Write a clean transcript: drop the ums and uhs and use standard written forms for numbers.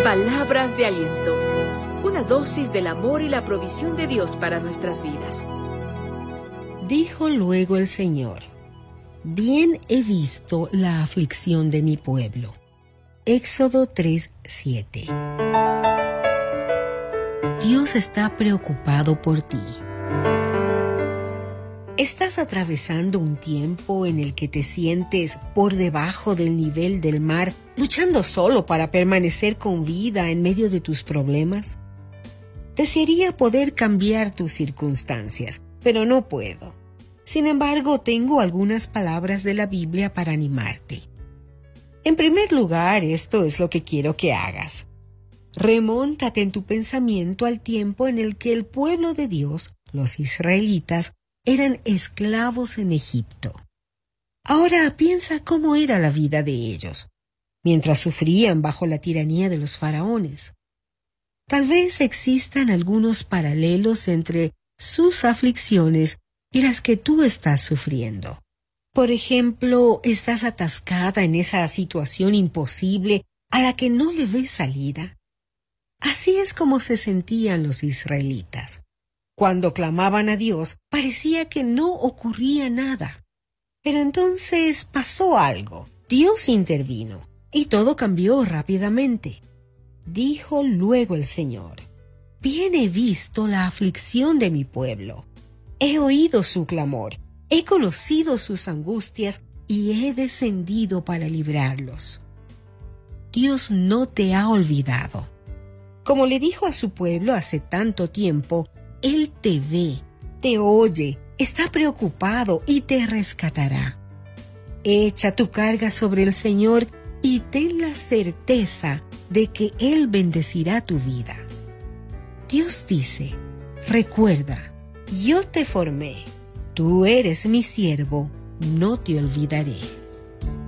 Palabras de aliento. Una dosis del amor y la provisión de Dios para nuestras vidas. Dijo luego el Señor: Bien he visto la aflicción de mi pueblo. Éxodo 3:7. Dios está preocupado por ti. ¿Estás atravesando un tiempo en el que te sientes por debajo del nivel del mar, luchando solo para permanecer con vida en medio de tus problemas? Desearía poder cambiar tus circunstancias, pero no puedo. Sin embargo, tengo algunas palabras de la Biblia para animarte. En primer lugar, esto es lo que quiero que hagas. Remóntate en tu pensamiento al tiempo en el que el pueblo de Dios, los israelitas, eran esclavos en Egipto. Ahora piensa cómo era la vida de ellos, mientras sufrían bajo la tiranía de los faraones. Tal vez existan algunos paralelos entre sus aflicciones y las que tú estás sufriendo. Por ejemplo, estás atascada en esa situación imposible a la que no le ves salida. Así es como se sentían los israelitas. Cuando clamaban a Dios, parecía que no ocurría nada. Pero entonces pasó algo. Dios intervino y todo cambió rápidamente. Dijo luego el Señor: Bien he visto la aflicción de mi pueblo. He oído su clamor, he conocido sus angustias y he descendido para librarlos. Dios no te ha olvidado. Como le dijo a su pueblo hace tanto tiempo, Él te ve, te oye, está preocupado y te rescatará. Echa tu carga sobre el Señor y ten la certeza de que Él bendecirá tu vida. Dios dice: Recuerda, yo te formé, tú eres mi siervo, no te olvidaré.